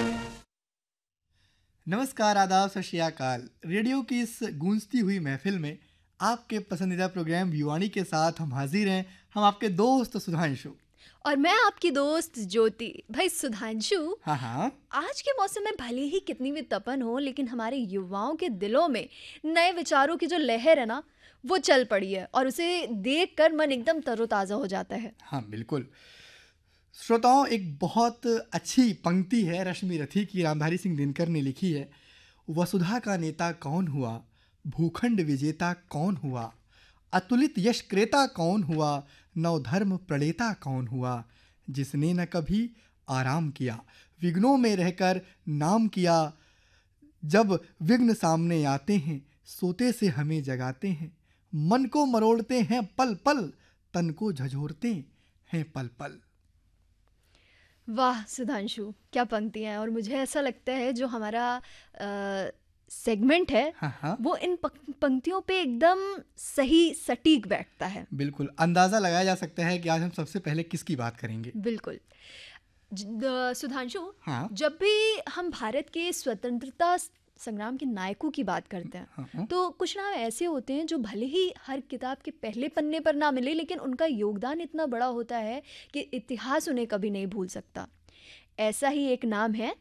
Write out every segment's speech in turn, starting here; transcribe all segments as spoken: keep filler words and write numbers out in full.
नमस्कार, आदाब, सत श्री अकाल। रेडियो की इस गूंजती हुई महफिल में आपके पसंदीदा प्रोग्राम युवाणी के साथ हम हाजिर हैं। हम आपके दोस्त सुधांशु। और मैं आपकी दोस्त ज्योति। भाई सुधांशु, हाँ हाँ, आज के मौसम में भले ही कितनी भी तपन हो, लेकिन हमारे युवाओं के दिलों में नए विचारों की जो लहर है ना, वो चल पड़ी है और उसे देखकर मन एकदम तरोताज़ा हो जाता है। हाँ बिल्कुल। श्रोताओं, एक बहुत अच्छी पंक्ति है रश्मि रथी की, रामधारी सिंह दिनकर ने लिखी है। वसुधा का नेता कौन हुआ, भूखंड विजेता कौन हुआ, अतुलित यश क्रेता कौन हुआ, नवधर्म प्रणेता कौन हुआ, जिसने न कभी आराम किया, विघ्नों में रहकर नाम किया। जब विघ्न सामने आते हैं, सोते से हमें जगाते हैं, मन को मरोड़ते हैं पल पल, तन को झंझोरते हैं पल पल। वाह सुधांशु, क्या पंक्तियाँ हैं। और मुझे ऐसा लगता है जो हमारा सेगमेंट है हाँ हाँ, वो इन पंक- पंक्तियों पे एकदम सही सटीक बैठता है। बिल्कुल अंदाज़ा लगाया जा सकता है कि आज हम सबसे पहले किसकी बात करेंगे। बिल्कुल। ज- द- सुधांशु, हाँ जब भी हम भारत के स्वतंत्रता स- संग्राम के नायकों की बात करते हैं, हाँ हाँ, तो कुछ नाम ऐसे होते हैं जो भले ही हर किताब के पहले पन्ने पर ना मिले, लेकिन उनका योगदान इतना बड़ा होता है कि इतिहास उन्हें कभी नहीं भूल सकता। ऐसा ही एक नाम है।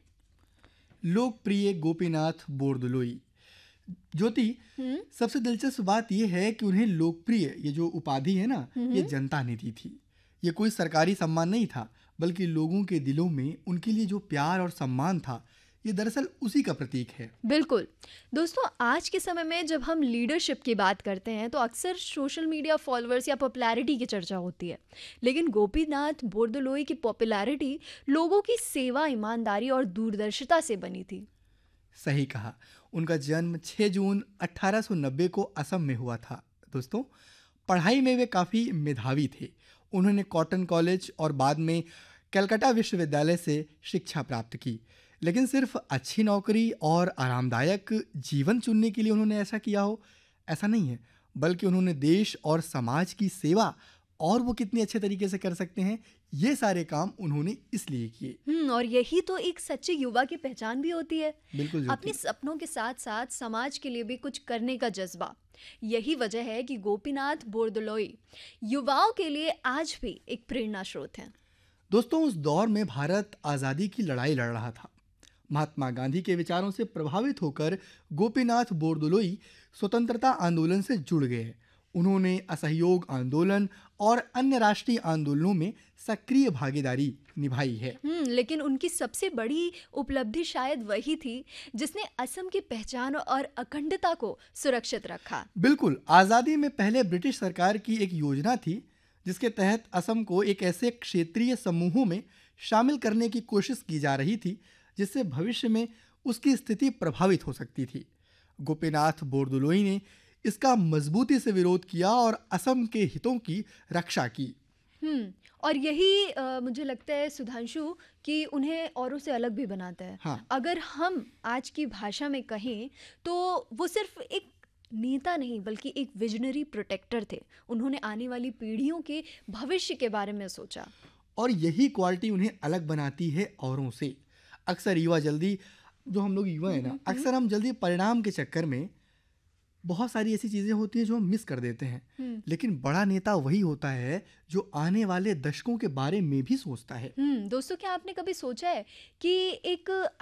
लोकप्रिय गोपीनाथ बोरदोलोई। ज्योति, हम्म सबसे दिलचस्प बात यह है कि उन्हें लोकप्रिय ये जो उपाधि है ना, ये हम्म जनता ने दी थी। ये कोई सरकारी सम्मान नहीं था, बल्कि लोगों के दिलों में उनके लिए जो प्यार और सम्मान था, ये दरअसल उसी का प्रतीक है। बिल्कुल। दोस्तों, आज के समय में जब हम लीडरशिप की बात करते हैं तो अक्सर सोशल मीडिया फॉलोअर्स या पॉपुलैरिटी की चर्चा होती है, लेकिन गोपीनाथ बोरदोलोई की पॉपुलैरिटी लोगों की सेवा, ईमानदारी और दूरदर्शिता से बनी थी। सही कहा। उनका जन्म छह जून अठारह सौ नब्बे को असम में हुआ था। दोस्तों, पढ़ाई में वे काफ़ी मेधावी थे। उन्होंने कॉटन कॉलेज और बाद में कलकत्ता विश्वविद्यालय से शिक्षा प्राप्त की, लेकिन सिर्फ अच्छी नौकरी और आरामदायक जीवन चुनने के लिए उन्होंने ऐसा किया हो, ऐसा नहीं है। बल्कि उन्होंने देश और समाज की सेवा और वो कितने अच्छे तरीके से कर सकते हैं, ये सारे काम उन्होंने इसलिए किए। हम्म और यही तो एक सच्चे युवा की पहचान भी होती है। बिल्कुल अपने ज्योति। सपनों के साथ साथ समाज के लिए भी कुछ करने का जज्बा। यही वजह है कि गोपीनाथ बोरदोलोई युवाओं के लिए आज भी एक प्रेरणा स्रोत हैं। दोस्तों, उस दौर में भारत आज़ादी की लड़ाई लड़ रहा था। महात्मा गांधी के विचारों से प्रभावित होकर गोपीनाथ बोरदोलोई स्वतंत्रता आंदोलन से जुड़ गए। उन्होंने असहयोग आंदोलन और अन्य राष्ट्रीय आंदोलनों में सक्रिय भागीदारी निभाई है। हम्म लेकिन उनकी सबसे बड़ी उपलब्धि शायद वही थी जिसने असम की पहचान और अखंडता को सुरक्षित रखा। बिल्कुल, आज़ादी में पहले ब्रिटिश सरकार की एक योजना थी जिसके तहत असम को एक ऐसे क्षेत्रीय समूहों में शामिल करने की कोशिश की जा रही थी जिससे भविष्य में उसकी स्थिति प्रभावित हो सकती थी। गोपीनाथ बोरदोलोई ने इसका मजबूती से विरोध किया और असम के हितों की रक्षा की। हम्म और यही अ, मुझे लगता है सुधांशु कि उन्हें औरों से अलग भी बनाता है। हाँ, अगर हम आज की भाषा में कहें तो वो सिर्फ एक नेता नहीं बल्कि एक विजनरी प्रोटेक्टर थे। उन्होंने आने वाली पीढ़ियों के भविष्य के बारे में सोचा। और यही क्वालिटी उन्हें अलग बनाती है औरों से। अक्सर युवा जल्दी, जो हम लोग युवा हैं ना, हम्म हम्म अक्सर हम जल्दी परिणाम के चक्कर में बहुत सारी ऐसी चीज़ें होती हैं जो हम मिस कर देते हैं। हम्म लेकिन बड़ा नेता वही होता है जो आने वाले दशकों के बारे में भी सोचता है। हम्म दोस्तों, क्या आपने कभी सोचा है कि एक